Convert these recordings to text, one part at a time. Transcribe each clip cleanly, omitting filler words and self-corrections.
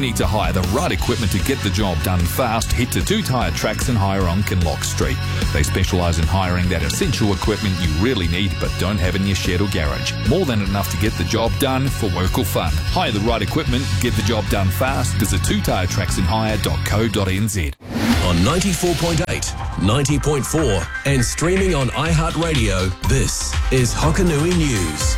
need to hire the right equipment to get the job done fast, head to Two Tyre Tracks and Hire on Kinloch Street. They specialise in hiring that essential equipment you really need but don't have in your shed or garage. More than enough to get the job done for work or fun. Hire the right equipment, get the job done fast. Visit twotyretracksandhire.co.nz. On 94.8, 90.4 and streaming on iHeartRadio, this is Hokanui News.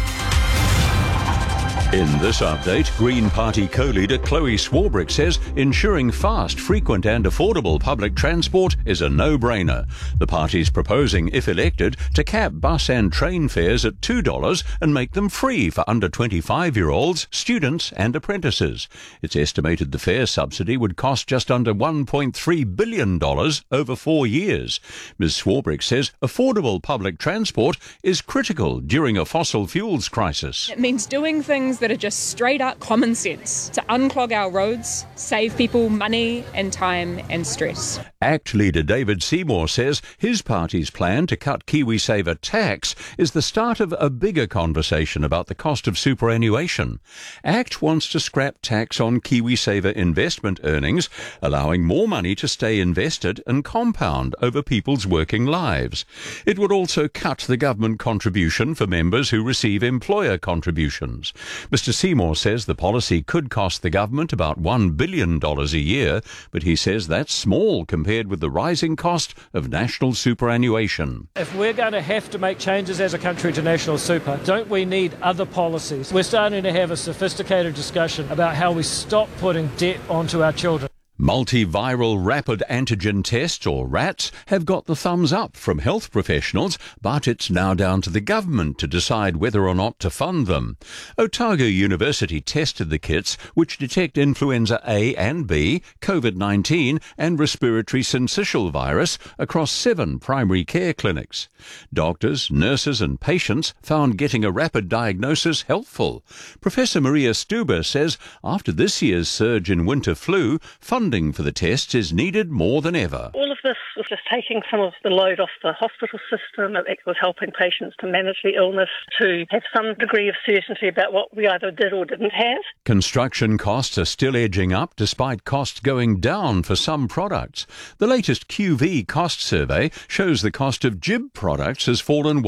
In this update, Green Party co-leader Chloe Swarbrick says ensuring fast, frequent and affordable public transport is a no-brainer. The party's proposing, if elected, to cap bus and train fares at $2 and make them free for under 25-year-olds, students and apprentices. It's estimated the fare subsidy would cost just under $1.3 billion over 4 years. Ms Swarbrick says affordable public transport is critical during a fossil fuels crisis. It means doing things that are just straight up common sense to unclog our roads, save people money and time and stress. ACT leader David Seymour says his party's plan to cut KiwiSaver tax is the start of a bigger conversation about the cost of superannuation. ACT wants to scrap tax on KiwiSaver investment earnings, allowing more money to stay invested and compound over people's working lives. It would also cut the government contribution for members who receive employer contributions. Mr Seymour says the policy could cost the government about $1 billion a year, but he says that's small compared with the rising cost of national superannuation. If we're going to have to make changes as a country to national super, don't we need other policies? We're starting to have a sophisticated discussion about how we stop putting debt onto our children. Multiviral rapid antigen tests, or RATs, have got the thumbs up from health professionals, but it's now down to the government to decide whether or not to fund them. Otago University tested the kits, which detect influenza A and B, COVID-19 and respiratory syncytial virus across 7 primary care clinics. Doctors, nurses and patients found getting a rapid diagnosis helpful. Professor Maria Stuber says after this year's surge in winter flu, funding for the tests is needed more than ever. All of this was just taking some of the load off the hospital system. It was helping patients to manage the illness, to have some degree of certainty about what we either did or didn't have. Construction costs are still edging up despite costs going down for some products. The latest QV cost survey shows the cost of GIB products has fallen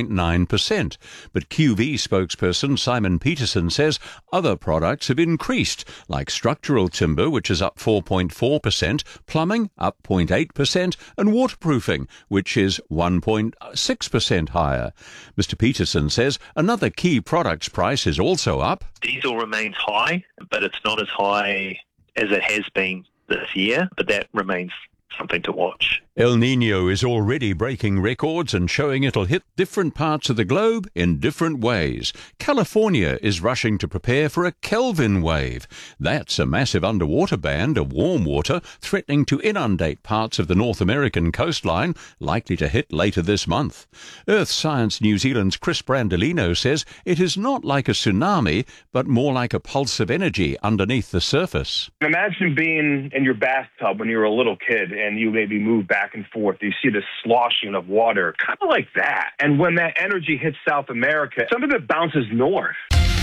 1.9%. But QV spokesperson Simon Peterson says other products have increased, like structural timber, which is up 4.4%, plumbing up 0.8%, and waterproofing, which is 1.6% higher. Mr. Peterson says another key product's price is also up. Diesel remains high, but it's not as high as it has been this year, but that remains something to watch. El Niño is already breaking records and showing it'll hit different parts of the globe in different ways. California is rushing to prepare for a Kelvin wave. That's a massive underwater band of warm water threatening to inundate parts of the North American coastline, likely to hit later this month. Earth Science New Zealand's Chris Brandolino says it is not like a tsunami, but more like a pulse of energy underneath the surface. Imagine being in your bathtub when you were a little kid and you maybe move back and forth. You see this sloshing of water, kind of like that. And when that energy hits South America, some of it bounces north.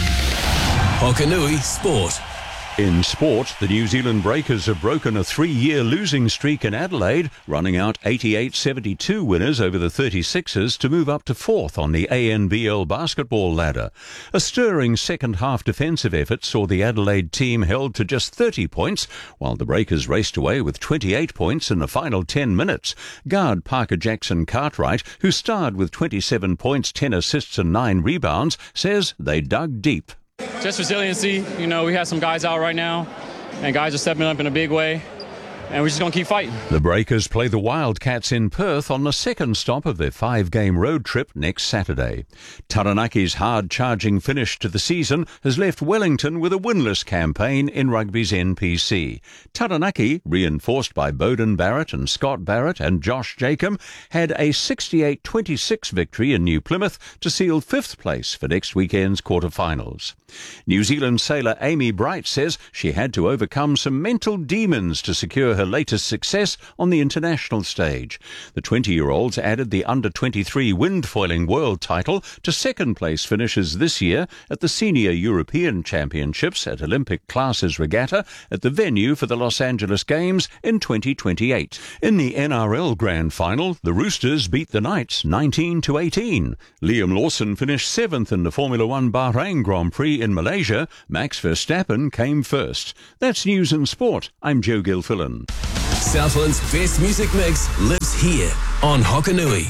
Hokanui Sport. In sport, the New Zealand Breakers have broken a 3-year losing streak in Adelaide, running out 88-72 winners over the 36ers to move up to 4th on the ANBL basketball ladder. A stirring second-half defensive effort saw the Adelaide team held to just 30 points, while the Breakers raced away with 28 points in the final 10 minutes. Guard Parker Jackson Cartwright, who starred with 27 points, 10 assists and 9 rebounds, says they dug deep. Just resiliency. We have some guys out right now, and guys are stepping up in a big way, and we're just going to keep fighting. The Breakers play the Wildcats in Perth on the second stop of their 5-game road trip next Saturday. Taranaki's hard-charging finish to the season has left Wellington with a winless campaign in rugby's NPC. Taranaki, reinforced by Bowden Barrett and Scott Barrett and Josh Jacob, had a 68-26 victory in New Plymouth to seal 5th place for next weekend's quarterfinals. New Zealand sailor Amy Bright says she had to overcome some mental demons to secure her latest success on the international stage. The 20-year-olds added the under-23 windfoiling world title to second-place finishes this year at the Senior European Championships at Olympic Classes Regatta at the venue for the Los Angeles Games in 2028. In the NRL Grand Final, the Roosters beat the Knights 19-18. Liam Lawson finished 7th in the Formula One Bahrain Grand Prix in Malaysia. Max Verstappen came first. That's News and Sport. I'm Joe Gilfillan. Southland's best music mix lives here on Hokanui.